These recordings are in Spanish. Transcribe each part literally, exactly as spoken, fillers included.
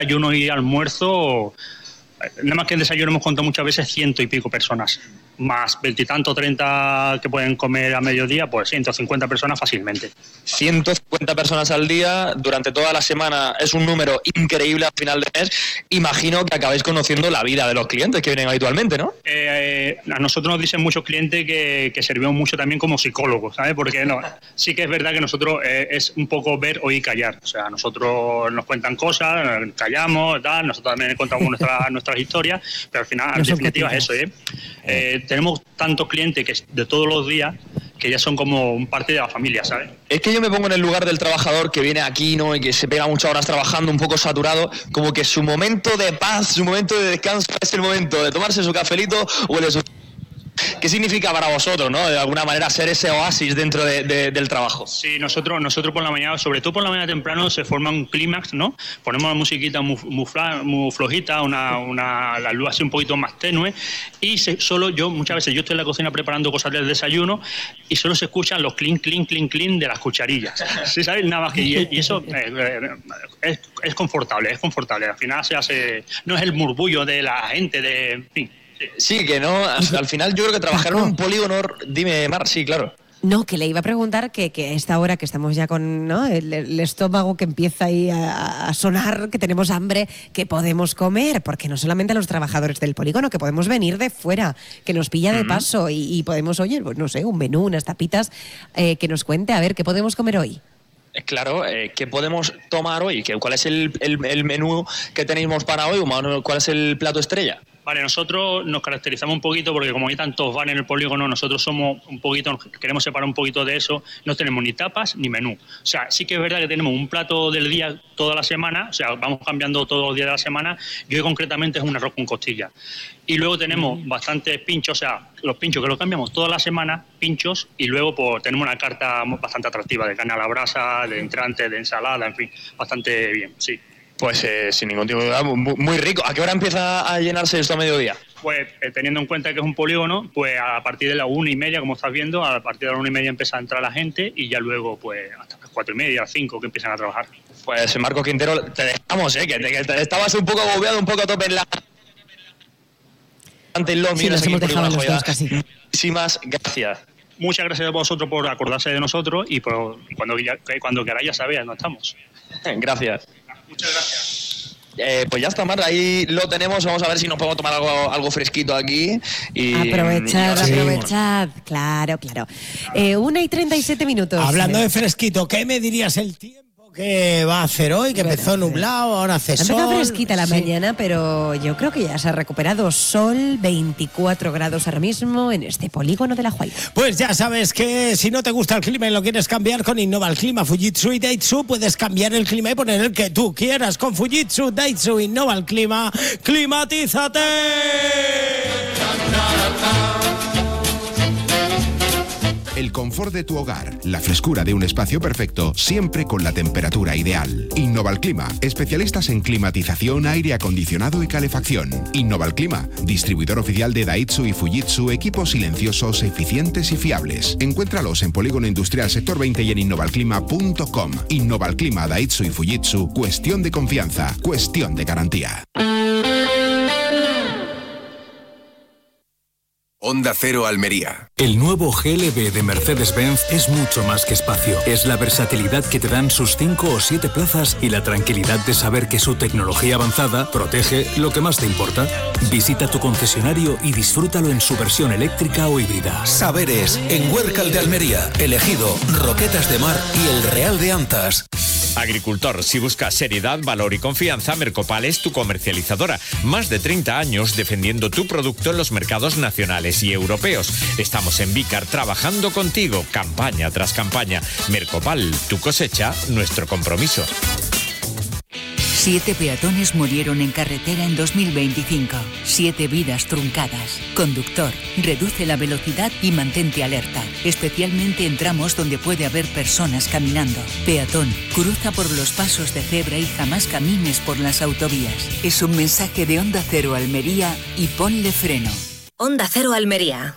Desayuno y almuerzo, nada más que en desayuno hemos contado muchas veces ciento y pico personas, más veintitantos, treinta que pueden comer a mediodía, pues ciento cincuenta personas fácilmente. ciento cincuenta personas al día durante toda la semana es un número increíble al final de mes. Imagino que acabáis conociendo la vida de los clientes que vienen habitualmente, ¿no? Eh, a nosotros nos dicen muchos clientes que, que servimos mucho también como psicólogos, ¿sabes? Porque no, sí que es verdad que nosotros eh, es un poco ver, oír, callar. O sea, nosotros nos cuentan cosas, callamos, tal, nosotros también contamos nuestra, nuestras historias, pero al final, en definitiva, es eso, ¿eh? Eh, tenemos tantos clientes que de todos los días que ya son como un parte de la familia, ¿sabes? Es que yo me pongo en el lugar del trabajador que viene aquí, ¿no? Y que se pega muchas horas trabajando, un poco saturado, como que su momento de paz, su momento de descanso es el momento de tomarse su cafelito o el de su... ¿Qué significa para vosotros, no? De alguna manera ser ese oasis dentro de, de, del trabajo. Sí, nosotros nosotros por la mañana, sobre todo por la mañana temprano, se forma un clímax, ¿no? Ponemos la musiquita muy, muy, fla, muy flojita, una, una, la luz así un poquito más tenue, y se, solo yo, muchas veces, yo estoy en la cocina preparando cosas del desayuno, y solo se escuchan los clink, clink, clink, clink de las cucharillas. ¿Sí sabes? Nada más que, y, y eso eh, es, es confortable, es confortable. Al final se hace, no es el murmullo de la gente, de... En fin. Sí, que no, al final yo creo que trabajar en un polígono, dime, Mar, sí, claro. No, que le iba a preguntar que, que a esta hora que estamos ya con, ¿no?, el, el estómago que empieza ahí a, a sonar, que tenemos hambre, que podemos comer, porque no solamente a los trabajadores del polígono, que podemos venir de fuera, que nos pilla de paso y, y podemos, oye, pues no sé, un menú, unas tapitas, eh, que nos cuente, a ver, ¿qué podemos comer hoy? Claro, eh, ¿qué podemos tomar hoy? ¿Cuál es el, el, el menú que tenemos para hoy? ¿Cuál es el plato estrella? Vale, nosotros nos caracterizamos un poquito porque como hay tantos bares en el polígono, nosotros somos un poquito, queremos separar un poquito de eso, no tenemos ni tapas ni menú. O sea, sí que es verdad que tenemos un plato del día toda la semana, o sea, vamos cambiando todos los días de la semana, y hoy concretamente es un arroz con costilla. Y luego tenemos mm. bastantes pinchos, o sea, los pinchos que los cambiamos toda la semana, pinchos, y luego pues tenemos una carta bastante atractiva de carne a la brasa, de entrantes, de ensalada, en fin, bastante bien, sí. Pues eh, sin ningún tipo de duda, muy, muy rico. ¿A qué hora empieza a llenarse esto a mediodía? Pues eh, teniendo en cuenta que es un polígono, pues a partir de la una y media, como estás viendo, a partir de la una y media empieza a entrar la gente y ya luego, pues hasta las cuatro y media, las cinco que empiezan a trabajar. Pues Marcos Quintero, te dejamos, ¿eh? Que, te, que te estabas un poco agobiado, un poco a tope en la... Ante los sí, nos hemos dejado los dos casi. Muchísimas gracias. Muchas gracias a vosotros por acordarse de nosotros y, por, y cuando, cuando queráis ya sabéis, no estamos. Gracias. Muchas gracias. Eh, pues ya está, Mar, ahí lo tenemos. Vamos a ver si nos podemos tomar algo, algo fresquito aquí. Y, aprovechad, y aprovechad. Claro, claro. Eh, una y treinta y siete minutos. Hablando de fresquito, ¿qué me dirías el tiempo que va a hacer hoy? Que bueno, empezó nublado, ahora hace sol. Ha empezado fresquita la sí. mañana, pero yo creo que ya se ha recuperado. Sol, veinticuatro grados ahora mismo en este polígono de La Huayla. Pues ya sabes que si no te gusta el clima y lo quieres cambiar con Innova el Clima, Fujitsu y Daihatsu, puedes cambiar el clima y poner el que tú quieras. Con Fujitsu, Daihatsu, Innova el Clima, ¡climatízate! El confort de tu hogar, la frescura de un espacio perfecto, siempre con la temperatura ideal. Innova el Clima, especialistas en climatización, aire acondicionado y calefacción. Innova el Clima, distribuidor oficial de Daihatsu y Fujitsu, equipos silenciosos, eficientes y fiables. Encuéntralos en Polígono Industrial Sector veinte y en innova el clima punto com. Innova el Clima, Daihatsu y Fujitsu, cuestión de confianza, cuestión de garantía. Onda Cero Almería. El nuevo G L B de Mercedes-Benz es mucho más que espacio. Es la versatilidad que te dan sus cinco o siete plazas y la tranquilidad de saber que su tecnología avanzada protege lo que más te importa. Visita tu concesionario y disfrútalo en su versión eléctrica o híbrida. Saberes, en Huércal de Almería, Elegido, Roquetas de Mar y El Real de Antas. Agricultor, si buscas seriedad, valor y confianza, Mercopal es tu comercializadora. Más de treinta años defendiendo tu producto en los mercados nacionales y europeos. Estamos en Vícar trabajando contigo, campaña tras campaña. Mercopal, tu cosecha, nuestro compromiso. Siete peatones murieron en carretera en dos mil veinticinco. Siete vidas truncadas. Conductor, reduce la velocidad y mantente alerta, especialmente en tramos donde puede haber personas caminando. Peatón, cruza por los pasos de cebra y jamás camines por las autovías. Es un mensaje de Onda Cero Almería y ponle freno. Onda Cero Almería.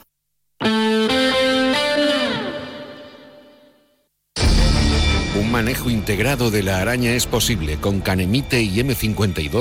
Un manejo integrado de la araña es posible con Canemite y eme cincuenta y dos